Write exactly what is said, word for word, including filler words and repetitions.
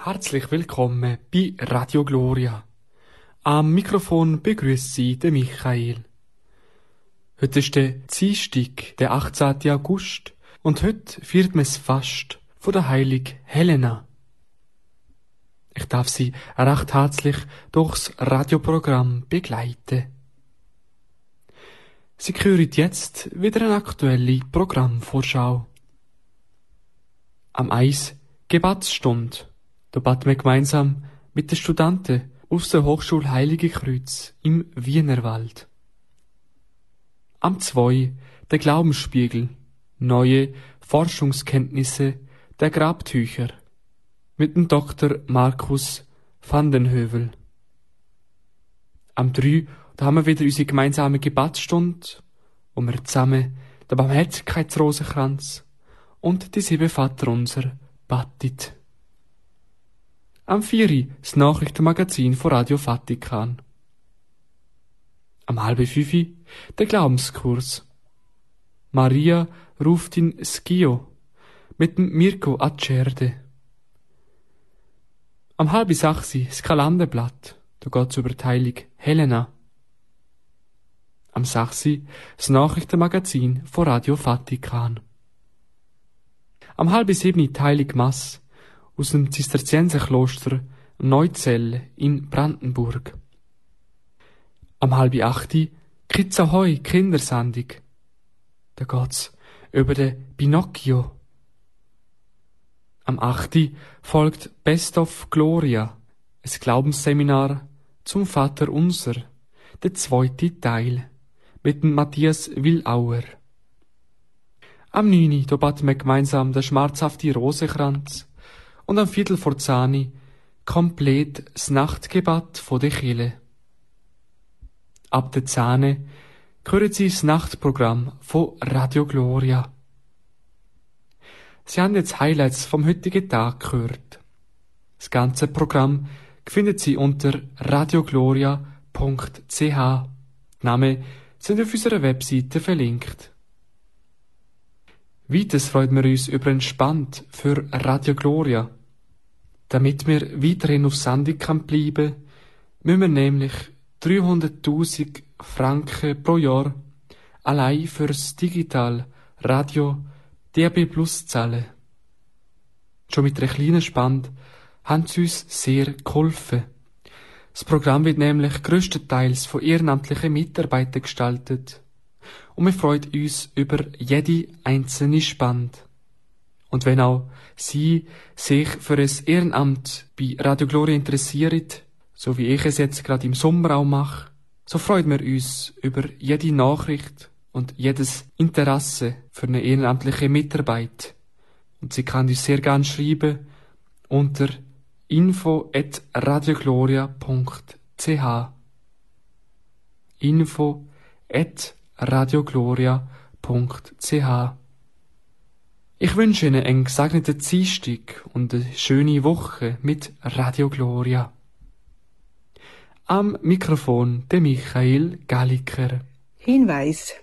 Herzlich willkommen bei Radio Gloria. Am Mikrofon begrüßt Sie der Michael. Heute ist der Dienstag, der achtzehnten August, und heute feiert man das Fast von der Heiligen Helena. Ich darf Sie recht herzlich durchs Radioprogramm begleiten. Sie hören jetzt wieder eine aktuelle Programmvorschau. Am Eis Gebetsstunde. Da beten wir gemeinsam mit den Studenten aus der Hochschule Heilige Kreuz im Wienerwald. Am zwei der Glaubensspiegel. Neue Forschungskenntnisse der Grabtücher mit dem Doktor Markus van den Heuvel. Am drei da haben wir wieder unsere gemeinsame Gebetsstunde, wo wir zusammen den Barmherzigkeitsrosenkranz und die sieben Vaterunser beten. Am vier das Nachrichtenmagazin von Radio Vatikan. Am halb fünf der Glaubenskurs. Maria ruft in Schio mit dem Mirko Acerde. Am halb sechs das Kalenderblatt, da geht's über die Heilige Helena. Am sechs das Nachrichtenmagazin von Radio Vatikan. Am halb sieben die Heilige Mass aus dem Zisterzienserkloster Neuzell in Brandenburg. Am halb acht Kids Ahoi Kindersendung. Da geht's über den Pinocchio. Am acht folgt Best of Gloria, ein Glaubensseminar zum Vater Unser, der zweite Teil, mit dem Matthias Willauer. Am neun da beten wir gemeinsam den schmerzhaften Rosenkranz und am Viertel vor zehn komplett das Nachtgebet von der Kirche. Ab der zehn hören Sie das Nachtprogramm von Radio Gloria. Sie haben jetzt Highlights vom heutigen Tag gehört. Das ganze Programm finden Sie unter radiogloria punkt c h. Die Namen sind auf unserer Webseite verlinkt. Weiters freuen wir uns über ein Spand für Radio Gloria. Damit wir weiterhin auf Sendung bleiben können, müssen wir nämlich dreihunderttausend Franken pro Jahr allein fürs Digital Radio D A B Plus zahlen. Schon mit einer kleinen Spende haben sie uns sehr geholfen. Das Programm wird nämlich grösstenteils von ehrenamtlichen Mitarbeitern gestaltet. Und wir freuen uns über jede einzelne Spende. Und wenn auch Sie sich für ein Ehrenamt bei Radio Gloria interessieren, so wie ich es jetzt gerade im Sommer auch mache, so freuen wir uns über jede Nachricht und jedes Interesse für eine ehrenamtliche Mitarbeit. Und Sie kann uns sehr gerne schreiben unter info at radiogloria punkt c h. info at radiogloria punkt c h. Ich wünsche Ihnen einen gesegneten Dienstag und eine schöne Woche mit Radio Gloria. Am Mikrofon der Michael Galliker. Hinweis: